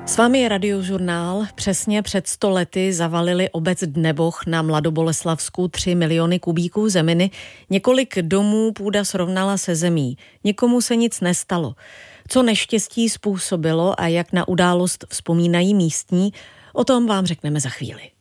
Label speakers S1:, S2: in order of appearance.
S1: S vámi je Radiožurnál. Přesně před 100 lety zavalili obec Dneboch na Mladoboleslavsku 3 miliony kubíků zeminy. Několik domů půda srovnala se zemí. Nikomu se nic nestalo. Co neštěstí způsobilo a jak na událost vzpomínají místní, o tom vám řekneme za chvíli.